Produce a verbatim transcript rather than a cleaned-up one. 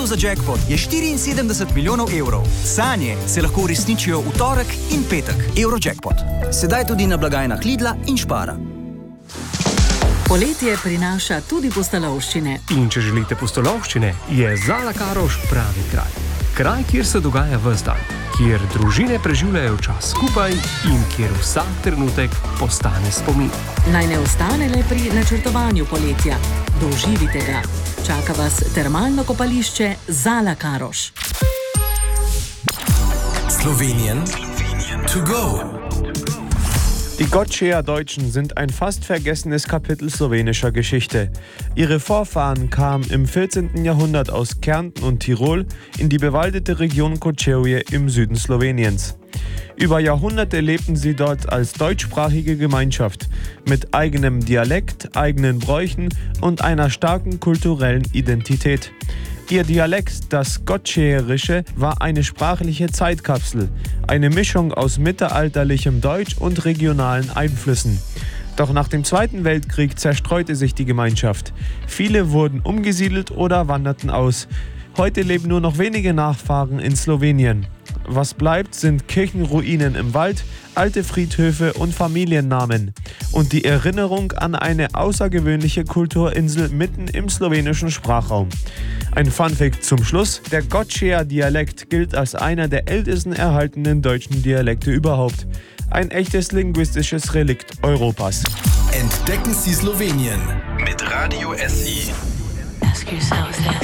Loto za jackpot je štiriinsedemdeset milijonov evrov. Sanje se lahko uresničijo v torek in petek. Eurojackpot. Sedaj tudi na blagajnah Lidla in Spara. Poletje prinaša tudi pustolovščine. In če želite pustolovščine, je Zala Karoš pravi kraj. Kraj, kjer se dogaja ves dan, kjer družine preživljajo čas skupaj in kjer vsak trenutek postane spomin. Naj ne ostane le pri načrtovanju poletja. Doživite ga. Čaka vas termalno kopališče Zala Karoš. Slowenien to go. Die Gottscheer Deutschen sind ein fast vergessenes Kapitel slowenischer Geschichte. Ihre Vorfahren kamen im vierzehnten Jahrhundert aus Kärnten und Tirol in die bewaldete Region Kočevje im Süden Sloweniens. Über Jahrhunderte lebten sie dort als deutschsprachige Gemeinschaft mit eigenem Dialekt, eigenen Bräuchen und einer starken kulturellen Identität. Ihr Dialekt, das Gottscheerische, war eine sprachliche Zeitkapsel, eine Mischung aus mittelalterlichem Deutsch und regionalen Einflüssen. Doch nach dem Zweiten Weltkrieg zerstreute sich die Gemeinschaft. Viele wurden umgesiedelt oder wanderten aus. Heute leben nur noch wenige Nachfahren in Slowenien. Was bleibt, sind Kirchenruinen im Wald, alte Friedhöfe und Familiennamen. Und die Erinnerung an eine außergewöhnliche Kulturinsel mitten im slowenischen Sprachraum. Ein Funfact zum Schluss: Der Gottscheer Dialekt gilt als einer der ältesten erhaltenen deutschen Dialekte überhaupt. Ein echtes linguistisches Relikt Europas. Entdecken Sie Slowenien mit Radio S I. Ask yourself this.